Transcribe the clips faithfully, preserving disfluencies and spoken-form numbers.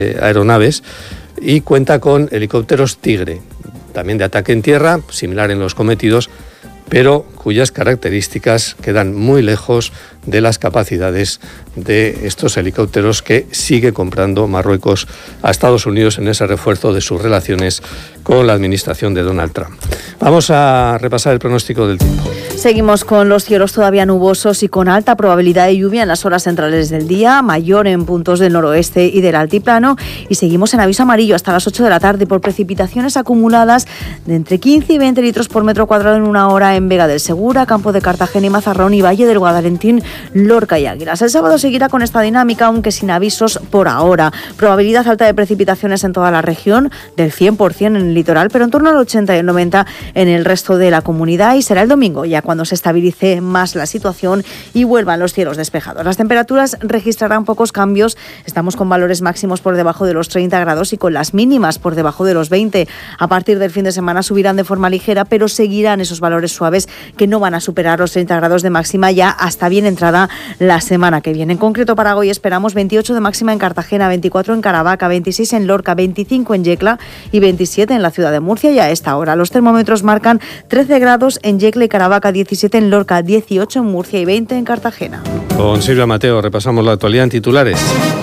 eh, aeronaves y cuenta con helicópteros Tigre, también de ataque en tierra, similar en los cometidos, pero cuyas características quedan muy lejos de las capacidades de estos helicópteros que sigue comprando Marruecos a Estados Unidos en ese refuerzo de sus relaciones con la administración de Donald Trump. Vamos a repasar el pronóstico del tiempo. Seguimos con los cielos todavía nubosos y con alta probabilidad de lluvia en las horas centrales del día, mayor en puntos del noroeste y del altiplano, y seguimos en aviso amarillo hasta las ocho de la tarde por precipitaciones acumuladas de entre quince y veinte litros por metro cuadrado en una hora en Vega del Segura, Campo de Cartagena y Mazarrón y Valle del Guadalentín, Lorca y Águilas. El sábado seguirá con esta dinámica, aunque sin avisos por ahora. Probabilidad alta de precipitaciones en toda la región, del cien por ciento en el litoral, pero en torno al ochenta y el noventa por ciento en el resto de la comunidad, y será el domingo ya cuando se estabilice más la situación y vuelvan los cielos despejados. Las temperaturas registrarán pocos cambios. Estamos con valores máximos por debajo de los treinta grados y con las mínimas por debajo de los veinte. A partir del fin de semana subirán de forma ligera, pero seguirán esos valores suaves que no van a superar los treinta grados de máxima ya hasta bien entrada la semana que viene. En concreto, para hoy esperamos veintiocho de máxima en Cartagena, veinticuatro en Caravaca, veintiséis en Lorca, veinticinco en Yecla y veintisiete en la ciudad de Murcia. Y a esta hora los termómetros marcan trece grados en Yecla y Caravaca, diecisiete en Lorca, dieciocho en Murcia y veinte en Cartagena. Con Silvia Mateo repasamos la actualidad en titulares.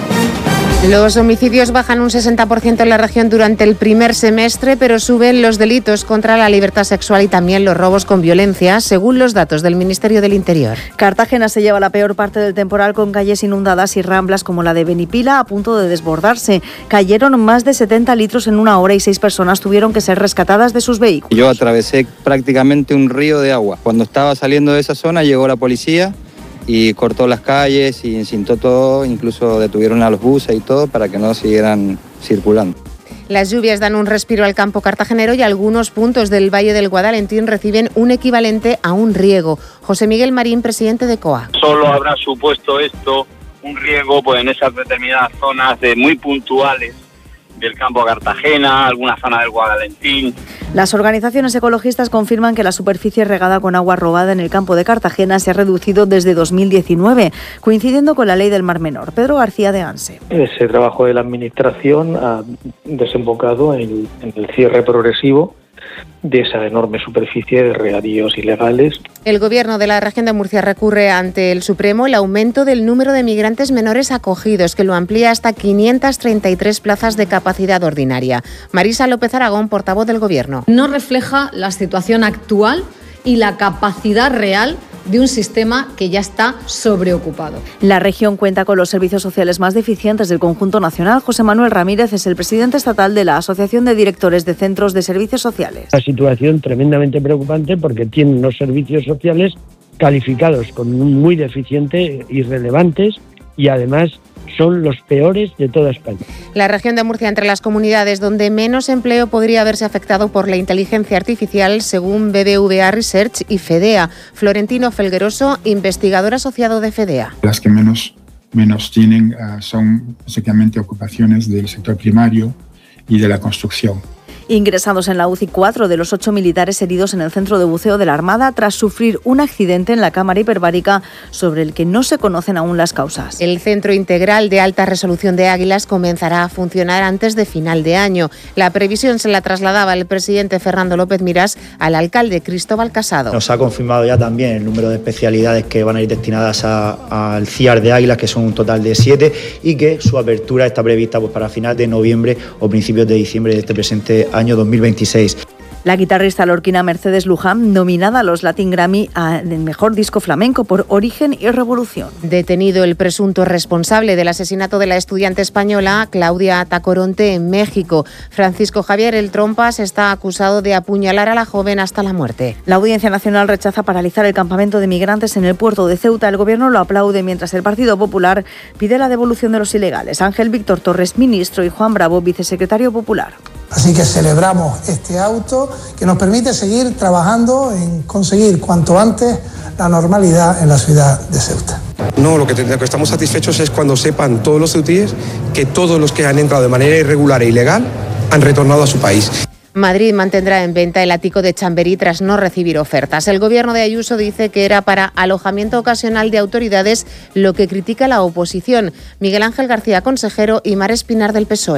Los homicidios bajan un sesenta por ciento en la región durante el primer semestre, pero suben los delitos contra la libertad sexual y también los robos con violencia, según los datos del Ministerio del Interior. Cartagena se lleva la peor parte del temporal, con calles inundadas y ramblas como la de Benipila a punto de desbordarse. Cayeron más de setenta litros en una hora y seis personas tuvieron que ser rescatadas de sus vehículos. Yo atravesé prácticamente un río de agua. Cuando estaba saliendo de esa zona llegó la policía y cortó las calles y encintó todo, incluso detuvieron a los buses y todo para que no siguieran circulando. Las lluvias dan un respiro al campo cartagenero y algunos puntos del Valle del Guadalentín reciben un equivalente a un riego. José Miguel Marín, presidente de C O A. Solo habrá supuesto esto un riego pues, en esas determinadas zonas de muy puntuales del campo Cartagena, alguna zona del Guadalentín. Las organizaciones ecologistas confirman que la superficie regada con agua robada en el campo de Cartagena se ha reducido desde dos mil diecinueve, coincidiendo con la ley del Mar Menor. Pedro García de Anse. Ese trabajo de la Administración ha desembocado en, en el cierre progresivo de esa enorme superficie de regadíos ilegales. El Gobierno de la región de Murcia recurre ante el Supremo el aumento del número de migrantes menores acogidos, que lo amplía hasta quinientas treinta y tres plazas de capacidad ordinaria. Marisa López Aragón, portavoz del Gobierno. No refleja la situación actual y la capacidad real de un sistema que ya está sobreocupado. La región cuenta con los servicios sociales más deficientes del conjunto nacional. José Manuel Ramírez es el presidente estatal de la Asociación de Directores de Centros de Servicios Sociales. Una situación tremendamente preocupante porque tienen unos servicios sociales calificados como muy deficientes, irrelevantes y además son los peores de toda España. La región de Murcia entre las comunidades donde menos empleo podría haberse afectado por la inteligencia artificial, según B B V A Research y FEDEA. Florentino Felgueroso, investigador asociado de FEDEA. Las que menos, menos tienen uh, son básicamente ocupaciones del sector primario y de la construcción. Ingresados en la U C I cuatro de los ocho militares heridos en el centro de buceo de la Armada tras sufrir un accidente en la cámara hiperbárica sobre el que no se conocen aún las causas. El Centro Integral de Alta Resolución de Águilas comenzará a funcionar antes de final de año. La previsión se la trasladaba el presidente Fernando López Mirás al alcalde Cristóbal Casado. Nos ha confirmado ya también el número de especialidades que van a ir destinadas a, al C I A R de Águilas, que son un total de siete, y que su apertura está prevista pues, para final de noviembre o principios de diciembre de este presente año. año dos mil veintiséis. La guitarrista lorquina Mercedes Luján, nominada a los Latin Grammy al mejor disco flamenco por Origen y Revolución. Detenido el presunto responsable del asesinato de la estudiante española Claudia Tacoronte en México. Francisco Javier El Trompas está acusado de apuñalar a la joven hasta la muerte. La Audiencia Nacional rechaza paralizar el campamento de migrantes en el puerto de Ceuta. El Gobierno lo aplaude, mientras el Partido Popular pide la devolución de los ilegales. Ángel Víctor Torres, ministro, y Juan Bravo, vicesecretario popular. Así que celebramos este auto que nos permite seguir trabajando en conseguir cuanto antes la normalidad en la ciudad de Ceuta. No, lo que, lo que estamos satisfechos es cuando sepan todos los ceutíes que todos los que han entrado de manera irregular e ilegal han retornado a su país. Madrid mantendrá en venta el ático de Chamberí tras no recibir ofertas. El gobierno de Ayuso dice que era para alojamiento ocasional de autoridades, lo que critica la oposición. Miguel Ángel García, consejero, y Mar Espinar del P S O E.